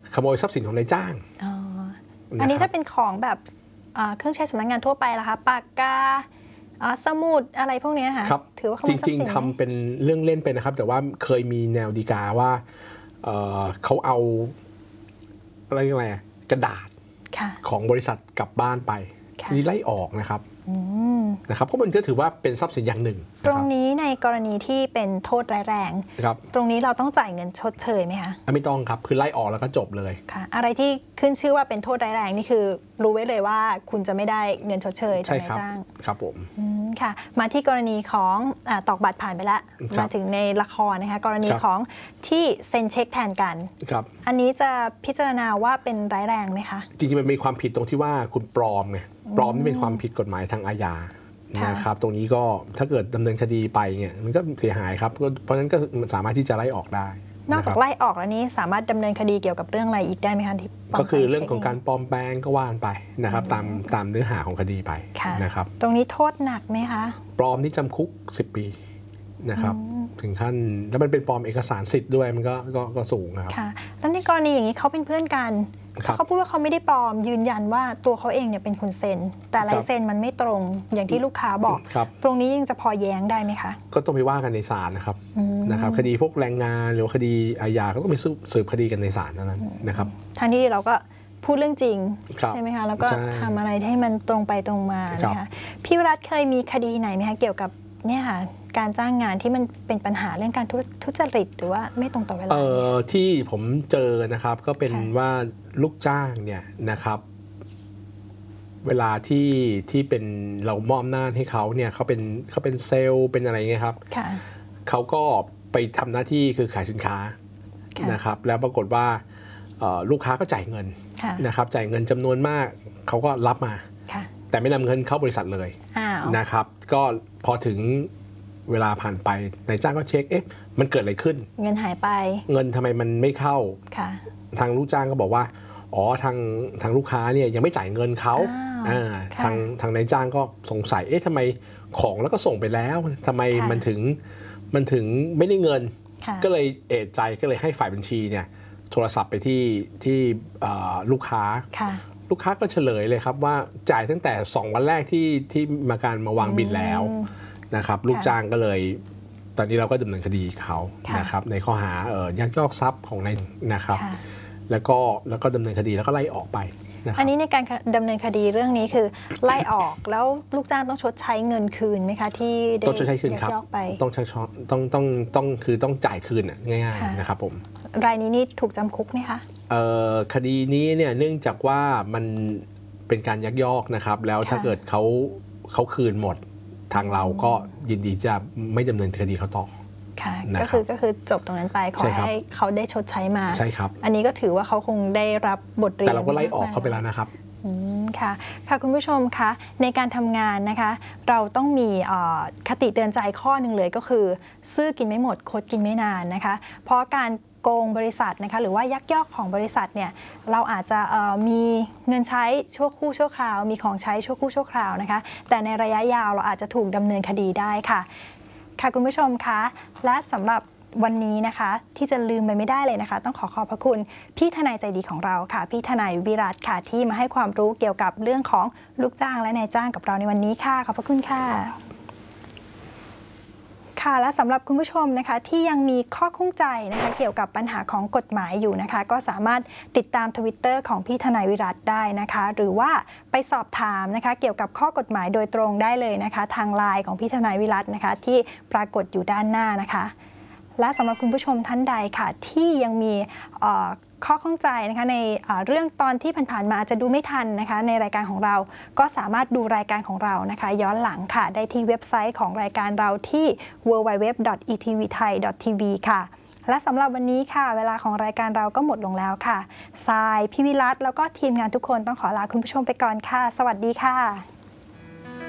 ขโมยทรัพย์สินของนายจ้างอันนี้ถ้าเป็นของแบบเครื่องใช้สำนักงานทั่วไปล่ะคะปากกาสมุดอะไรพวกนี้ค่ะถือว่าจริงๆทำเป็นเรื่องเล่นไปนะครับแต่ว่าเคยมีแนวฎีกาว่าเขาเอาอะไรกระดาษของบริษัทกลับบ้านไปนี่ไล่ออกนะครับเพราะมันก็ถือว่าเป็นทรัพย์สินอย่างหนึ่งตรงนี้ในกรณีที่เป็นโทษร้ายแรงตรงนี้เราต้องจ่ายเงินชดเชยไหมคะไม่ต้องครับคือไล่ออกแล้วก็จบเลยค่ะอะไรที่ขึ้นชื่อว่าเป็นโทษร้ายแรงนี่คือรู้ไว้เลยว่าคุณจะไม่ได้เงินชดเชยจากนายจ้างครับผมค่ะมาที่กรณีของตอกบัตรผ่านไปแล้วมาถึงในละครนะคะกรณีของที่เซ็นเช็คแทนกันอันนี้จะพิจารณาว่าเป็นร้ายแรงไหมคะจริงๆมันมีความผิดตรงที่ว่าคุณปลอมไงปลอมนี่เป็นความผิดกฎหมายทางอาญานะครับตรงนี้ก็ถ้าเกิดดำเนินคดีไปเนี่ยมันก็เสียหายครับเพราะฉะนั้นก็สามารถที่จะไล่ออกได้นอกจากไล่ออกแล้วนี้สามารถดำเนินคดีเกี่ยวกับเรื่องอะไรอีกได้ไหมคะที่ก็คือเรื่องของการปลอมแปลงก็ว่านไปนะครับตามเนื้อหาของคดีไปนะครับตรงนี้โทษหนักไหมคะปลอมนี่จำคุก10 ปีนะครับถึงขั้นแล้วมันเป็นปลอมเอกสารสิทธิ์ด้วยมันก็สูงนะครับค่ะแล้วในกรณีอย่างนี้เขาเป็นเพื่อนกันเขาพูดว่าเขาไม่ได้ปลอมยืนยันว่าตัวเขาเองเนี่ยเป็นคนเซ็นแต่ลายเซ็นมันไม่ตรงอย่างที่ลูกค้าบอกตรงนี้ยังจะพอแย้งได้ไหมคะก็ต้องไปว่ากันในศาลนะครับคดีพวกแรงงานหรือคดีอาญาเขาก็ไปสืบคดีกันในศาลนั้นนะครับทางที่เราก็พูดเรื่องจริงใช่ไหมคะแล้วก็ทำอะไรให้มันตรงไปตรงมานะคะพี่วรัตน์เคยมีคดีไหนไหมคะเกี่ยวกับเนี่ยค่ะการจ้างงานที่มันเป็นปัญหาเรื่องการทุจริตหรือว่าไม่ตรงต่อเวลาที่ผมเจอนะครับก็เป็นว่าลูกจ้างเนี่ยนะครับเวลาที่เป็นเรามอบอำนาจให้เขาเนี่ยเขาเป็นเซลล์เป็นอะไรเงี้ยครับเขาก็ไปทำหน้าที่คือขายสินค้านะครับแล้วปรากฏว่าลูกค้าก็จ่ายเงินนะครับจ่ายเงินจำนวนมากเขาก็รับมาแต่ไม่นำเงินเข้าบริษัทเลยนะครับก็พอถึงเวลาผ่านไปนายจ้างก็เช็คมันเกิดอะไรขึ้นเงินหายไปเงินทำไมมันไม่เข้าทางลูกจ้างก็บอกว่าทางลูกค้าเนี่ยยังไม่จ่ายเงินเขาทางนายจ้างก็สงสัยทำไมของแล้วก็ส่งไปแล้วทำไมมันถึงไม่ได้เงินก็เลยเอะใจก็เลยให้ฝ่ายบัญชีเนี่ยโทรศัพท์ไปที่ลูกค้าก็เฉลยเลยครับว่าจ่ายตั้งแต่2 วันแรกที่มาวางบินแล้วนะครับลูกจ้างก็เลยตอนนี้เราก็ดำเนินคดีเขานะครับในข้อหายักยอกทรัพย์ของนายนะครับแล้วก็ดำเนินคดีแล้วก็ไล่ออกไปอันนี้ในการดำเนินคดีเรื่องนี้คือไล่ออกแล้วลูกจ้างต้องชดใช้เงินคืนไหมคะที่ได้ต้องชดใช้คืนครับต้องจ่ายคืนง่ายๆนะครับผมรายนี้นี่ถูกจำคุกไหมคะคดีนี้เนี่ยเนื่องจากว่ามันเป็นการยักยอกนะครับแล้วถ้าเกิดเขาคืนหมดทางเราก็ยินดีจะไม่ดำเนินคดีเขาต่อค่ะก็คือจบตรงนั้นไปขอให้เขาได้ชดใช้มาใช่ครับอันนี้ก็ถือว่าเขาคงได้รับบทเรียนแต่เราก็ไล่ออกเขาไปแล้วนะครับค่ะคุณผู้ชมคะในการทำงานนะคะเราต้องมีคติเตือนใจข้อหนึ่งเลยก็คือซื่อกินไม่หมดคดกินไม่นานนะคะเพราะการโกงบริษัทนะคะหรือว่ายักยอกของบริษัทเนี่ยเราอาจจะมีเงินใช้ชั่วครู่ชั่วคราวมีของใช้ชั่วครู่ชั่วคราวนะคะแต่ในระยะยาวเราอาจจะถูกดำเนินคดีได้ค่ะคุณผู้ชมคะและสำหรับวันนี้นะคะที่จะลืมไปไม่ได้เลยนะคะต้องขอบพระคุณพี่ทนายใจดีของเราค่ะพี่ทนายวิรัตค่ะที่มาให้ความรู้เกี่ยวกับเรื่องของลูกจ้างและนายจ้างกับเราในวันนี้ค่ะขอบพระคุณค่ะและสำหรับคุณผู้ชมนะคะที่ยังมีข้อข้องใจนะคะเกี่ยวกับปัญหาของกฎหมายอยู่นะคะก็สามารถติดตาม Twitter ของพี่ทนายวิรัตได้นะคะหรือว่าไปสอบถามนะคะเกี่ยวกับข้อกฎหมายโดยตรงได้เลยนะคะทางไลน์ของพี่ทนายวิรัตนะคะที่ปรากฏอยู่ด้านหน้านะคะและสำหรับคุณผู้ชมท่านใดค่ะที่ยังมีข้อข้องใจนะคะในเรื่องตอนที่ผ่านๆมาอาจจะดูไม่ทันนะคะในรายการของเราก็สามารถดูรายการของเรานะคะย้อนหลังค่ะได้ที่เว็บไซต์ของรายการเราที่ www.etvthai.tv ค่ะและสำหรับวันนี้ค่ะเวลาของรายการเราก็หมดลงแล้วค่ะทรายพี่วิรัตแล้วก็ทีมงานทุกคนต้องขอลาคุณผู้ชมไปก่อนค่ะสวัสดีค่ะ